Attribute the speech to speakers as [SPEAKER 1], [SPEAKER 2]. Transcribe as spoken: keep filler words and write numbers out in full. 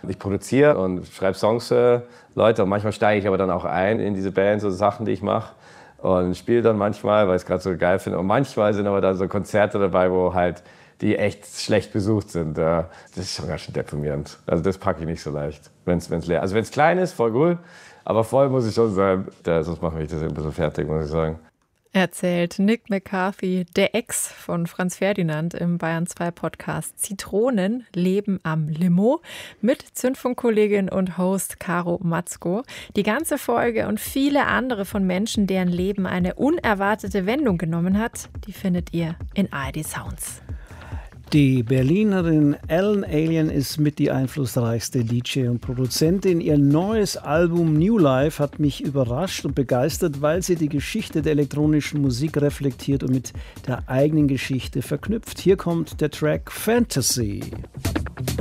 [SPEAKER 1] Ich produziere und schreibe Songs für Leute und manchmal steige ich aber dann auch ein in diese Bands, so Sachen, die ich mache und spiele dann manchmal, weil ich es gerade so geil finde. Und manchmal sind aber dann so Konzerte dabei, wo halt die echt schlecht besucht sind. Das ist schon ganz schön deprimierend. Also das packe ich nicht so leicht, wenn es leer. Also wenn es klein ist, voll cool, aber voll muss ich schon sein. Ja, sonst mache ich das ein bisschen fertig, muss ich sagen.
[SPEAKER 2] Erzählt Nick McCarthy, der Ex von Franz Ferdinand im Bayern zwei Podcast Zitronen leben am Limo mit Zündfunkkollegin und Host Caro Matzko. Die ganze Folge und viele andere von Menschen, deren Leben eine unerwartete Wendung genommen hat, die findet ihr in A R D Sounds.
[SPEAKER 3] Die Berlinerin Ellen Allien ist mit die einflussreichste D J und Produzentin. Ihr neues Album New Life hat mich überrascht und begeistert, weil sie die Geschichte der elektronischen Musik reflektiert und mit der eigenen Geschichte verknüpft. Hier kommt der Track Fantasy.